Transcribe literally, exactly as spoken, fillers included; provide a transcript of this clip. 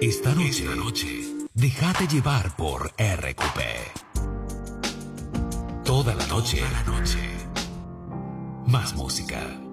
Esta noche, Esta noche, déjate llevar por R Q P. Toda la noche, Toda la noche, más música.